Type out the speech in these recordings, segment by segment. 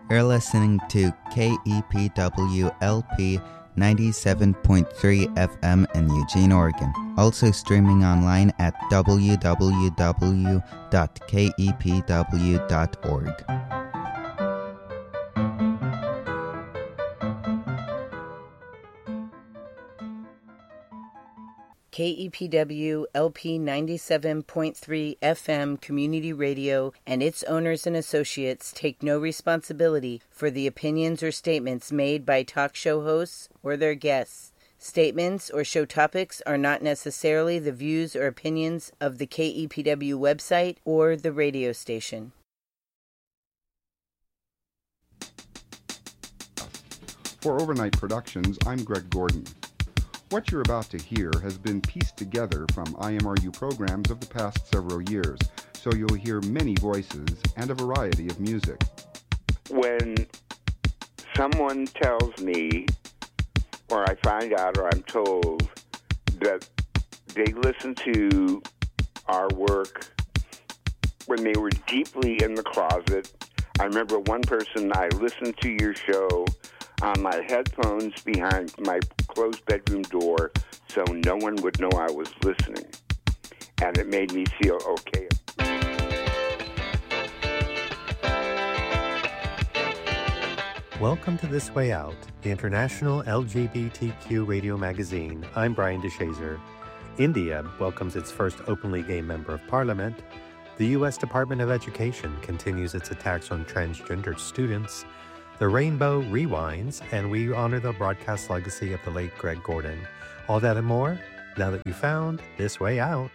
You're listening to KEPWLP 97.3 FM in Eugene, Oregon. Also streaming online at www.kepw.org. KEPW LP 97.3 FM Community Radio and its owners and associates take no responsibility for the opinions or statements made by talk show hosts or their guests. Statements or show topics are not necessarily the views or opinions of the KEPW website or the radio station. For Overnight Productions, I'm Greg Gordon. What you're about to hear has been pieced together from IMRU programs of the past several years, so you'll hear many voices and a variety of music. When someone tells me, or I find out or I'm told, that they listened to our work when they were deeply in the closet. I remember one person, I listened to your show on my headphones behind my closed bedroom door so no one would know I was listening. And it made me feel okay. Welcome to This Way Out, the international LGBTQ radio magazine. I'm Brian DeShazer. India welcomes its first openly gay member of parliament. The U.S. Department of Education continues its attacks on transgender students. The rainbow rewinds, and we honor the broadcast legacy of the late Greg Gordon. All that and more, now that you found This Way Out.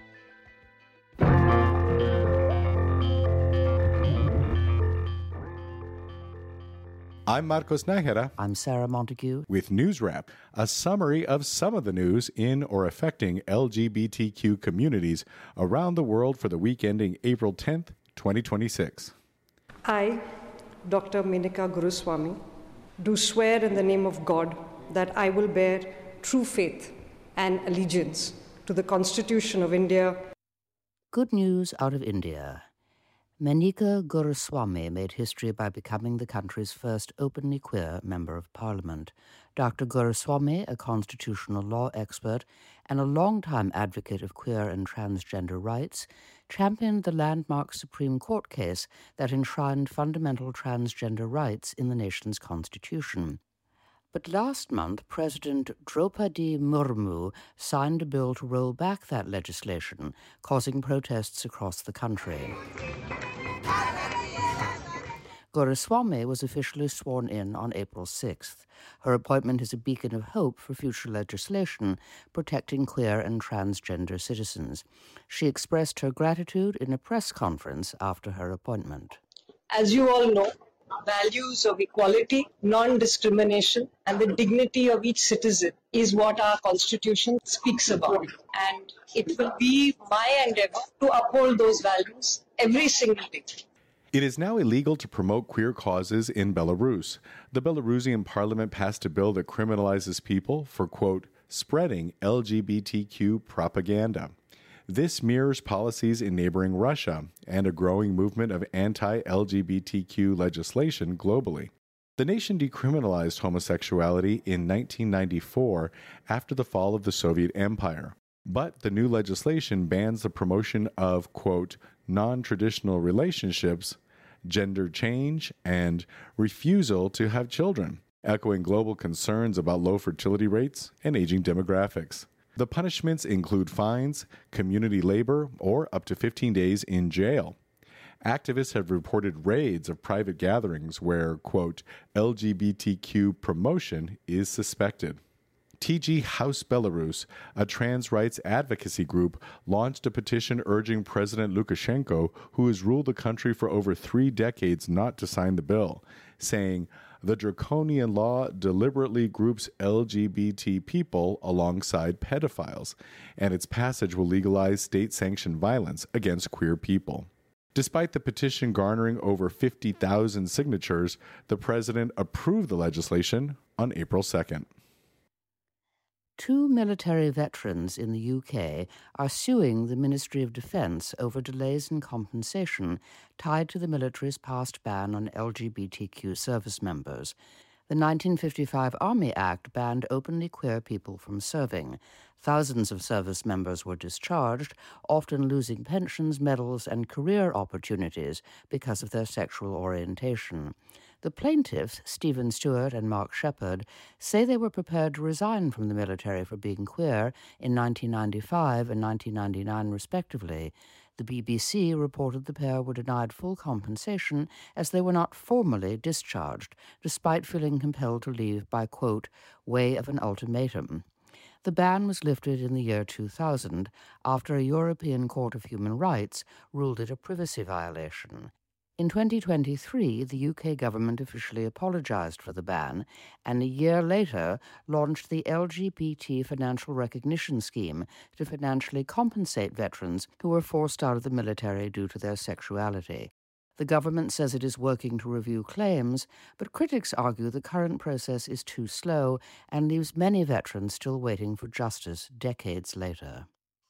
I'm Marcos Nájera. I'm Sarah Montague. With News Wrap, a summary of some of the news in or affecting LGBTQ communities around the world for the week ending April 10th, 2026. I, Dr. Menika Guruswamy, do swear in the name of God that I will bear true faith and allegiance to the Constitution of India. Good news out of India. Menika Guruswamy made history by becoming the country's first openly queer member of parliament. Dr. Guruswamy, a constitutional law expert and a longtime advocate of queer and transgender rights, championed the landmark Supreme Court case that enshrined fundamental transgender rights in the nation's constitution. But last month, President Draupadi Murmu signed a bill to roll back that legislation, causing protests across the country. Guruswamy was officially sworn in on April 6th. Her appointment is a beacon of hope for future legislation protecting queer and transgender citizens. She expressed her gratitude in a press conference after her appointment. As you all know, values of equality, non-discrimination, and the dignity of each citizen is what our Constitution speaks about. And it will be my endeavor to uphold those values every single day. It is now illegal to promote queer causes in Belarus. The Belarusian parliament passed a bill that criminalizes people for, quote, spreading LGBTQ propaganda. This mirrors policies in neighboring Russia and a growing movement of anti-LGBTQ legislation globally. The nation decriminalized homosexuality in 1994 after the fall of the Soviet Empire. But the new legislation bans the promotion of, quote, non-traditional relationships, gender change, and refusal to have children, echoing global concerns about low fertility rates and aging demographics. The punishments include fines, community labor, or up to 15 days in jail. Activists have reported raids of private gatherings where, quote, LGBTQ promotion is suspected. TG House Belarus, a trans rights advocacy group, launched a petition urging President Lukashenko, who has ruled the country for over 3 decades, not to sign the bill, saying, the draconian law deliberately groups LGBT people alongside pedophiles, and its passage will legalize state-sanctioned violence against queer people. Despite the petition garnering over 50,000 signatures, the president approved the legislation on April 2nd. 2 military veterans in the UK are suing the Ministry of Defence over delays in compensation tied to the military's past ban on LGBTQ service members. The 1955 Army Act banned openly queer people from serving. Thousands of service members were discharged, often losing pensions, medals, and career opportunities because of their sexual orientation. The plaintiffs, Stephen Stewart and Mark Shepard, say they were prepared to resign from the military for being queer in 1995 and 1999, respectively. The BBC reported the pair were denied full compensation as they were not formally discharged, despite feeling compelled to leave by, quote, way of an ultimatum. The ban was lifted in the year 2000 after a European Court of Human Rights ruled it a privacy violation. In 2023, the UK government officially apologised for the ban and a year later launched the LGBT Financial Recognition Scheme to financially compensate veterans who were forced out of the military due to their sexuality. The government says it is working to review claims, but critics argue the current process is too slow and leaves many veterans still waiting for justice decades later.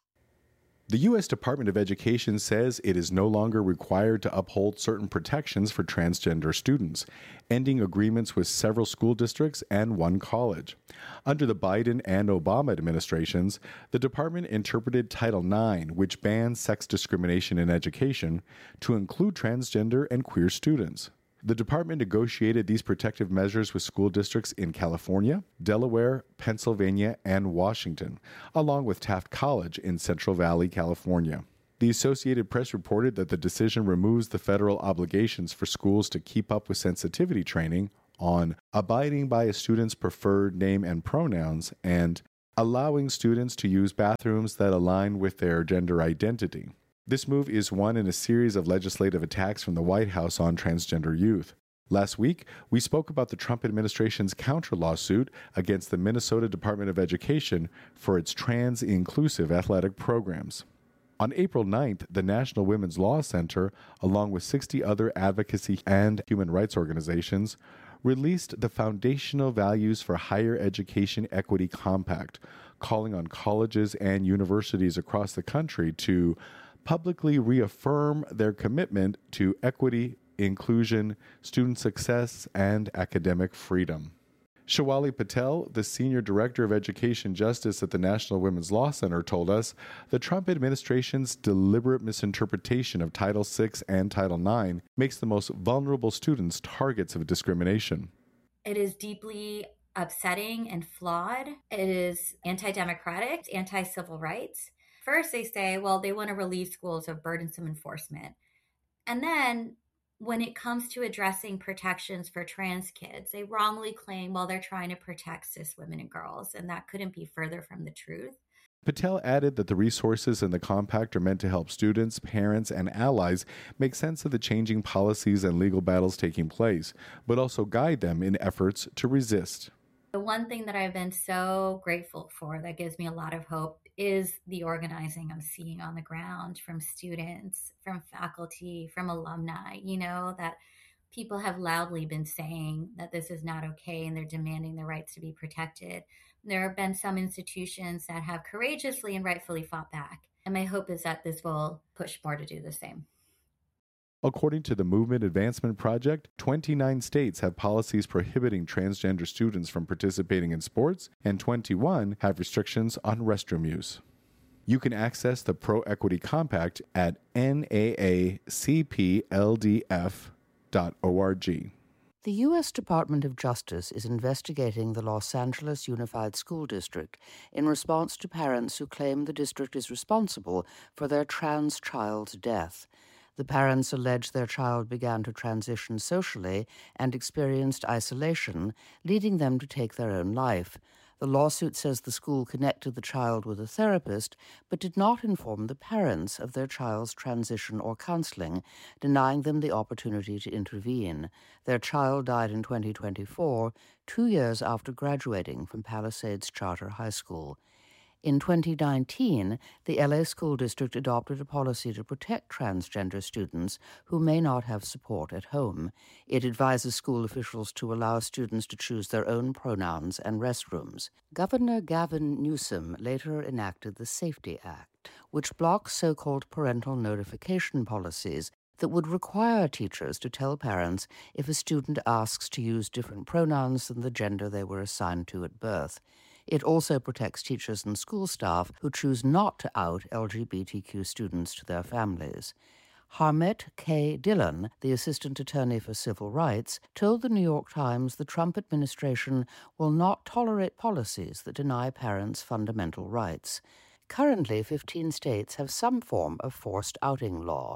The U.S. Department of Education says it is no longer required to uphold certain protections for transgender students, ending agreements with several school districts and one college. Under the Biden and Obama administrations, the department interpreted Title IX, which bans sex discrimination in education, to include transgender and queer students. The department negotiated these protective measures with school districts in California, Delaware, Pennsylvania, and Washington, along with Taft College in Central Valley, California. The Associated Press reported that the decision removes the federal obligations for schools to keep up with sensitivity training on abiding by a student's preferred name and pronouns and allowing students to use bathrooms that align with their gender identity. This move is one in a series of legislative attacks from the White House on transgender youth. Last week, we spoke about the Trump administration's counter-lawsuit against the Minnesota Department of Education for its trans-inclusive athletic programs. On April 9th, the National Women's Law Center, along with 60 other advocacy and human rights organizations, released the Foundational Values for Higher Education Equity Compact, calling on colleges and universities across the country to publicly reaffirm their commitment to equity, inclusion, student success, and academic freedom. Shawali Patel, the Senior Director of Education Justice at the National Women's Law Center, told us the Trump administration's deliberate misinterpretation of Title VI and Title IX makes the most vulnerable students targets of discrimination. It is deeply upsetting and flawed. It is anti-democratic, anti-civil rights. First, they say, well, they want to relieve schools of burdensome enforcement. And then when it comes to addressing protections for trans kids, they wrongly claim, well, they're trying to protect cis women and girls, and that couldn't be further from the truth. Patel added that the resources in the compact are meant to help students, parents, and allies make sense of the changing policies and legal battles taking place, but also guide them in efforts to resist. The one thing that I've been so grateful for that gives me a lot of hope is the organizing I'm seeing on the ground from students, from faculty, from alumni, that people have loudly been saying that this is not okay and they're demanding their rights to be protected. There have been some institutions that have courageously and rightfully fought back. And my hope is that this will push more to do the same. According to the Movement Advancement Project, 29 states have policies prohibiting transgender students from participating in sports, and 21 have restrictions on restroom use. You can access the Pro Equity Compact at naacpldf.org. The U.S. Department of Justice is investigating the Los Angeles Unified School District in response to parents who claim the district is responsible for their trans child's death. The parents allege their child began to transition socially and experienced isolation, leading them to take their own life. The lawsuit says the school connected the child with a therapist, but did not inform the parents of their child's transition or counseling, denying them the opportunity to intervene. Their child died in 2024, 2 years after graduating from Palisades Charter High School. In 2019, the LA School District adopted a policy to protect transgender students who may not have support at home. It advises school officials to allow students to choose their own pronouns and restrooms. Governor Gavin Newsom later enacted the SAFETY Act, which blocks so-called parental notification policies that would require teachers to tell parents if a student asks to use different pronouns than the gender they were assigned to at birth. It also protects teachers and school staff who choose not to out LGBTQ students to their families. Harmet K. Dillon, the Assistant Attorney for Civil Rights, told the New York Times the Trump administration will not tolerate policies that deny parents fundamental rights. Currently, 15 states have some form of forced outing law.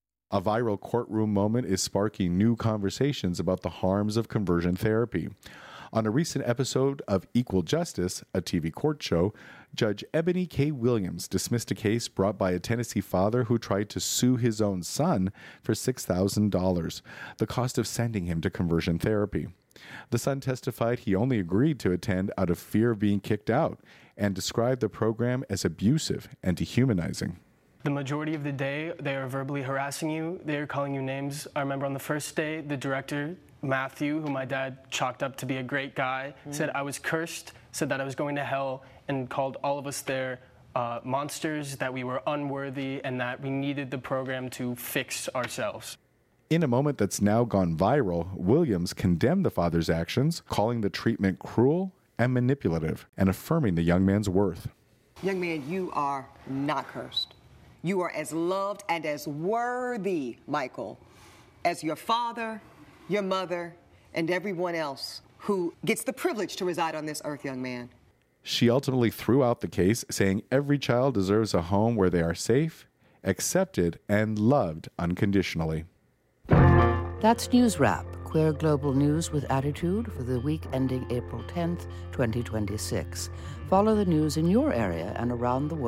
A viral courtroom moment is sparking new conversations about the harms of conversion therapy. On a recent episode of Equal Justice, a TV court show, Judge Ebony K. Williams dismissed a case brought by a Tennessee father who tried to sue his own son for $6,000, the cost of sending him to conversion therapy. The son testified he only agreed to attend out of fear of being kicked out and described the program as abusive and dehumanizing. The majority of the day, they are verbally harassing you. They are calling you names. I remember on the first day, the director, Matthew, who my dad chalked up to be a great guy, said I was cursed, said that I was going to hell, and called all of us there monsters, that we were unworthy, and that we needed the program to fix ourselves. In a moment that's now gone viral, Williams condemned the father's actions, calling the treatment cruel and manipulative, and affirming the young man's worth. Young man, you are not cursed. You are as loved and as worthy, Michael, as your father, your mother, and everyone else who gets the privilege to reside on this earth, young man. She ultimately threw out the case, saying every child deserves a home where they are safe, accepted, and loved unconditionally. That's News Wrap, queer global news with attitude for the week ending April 10th, 2026. Follow the news in your area and around the world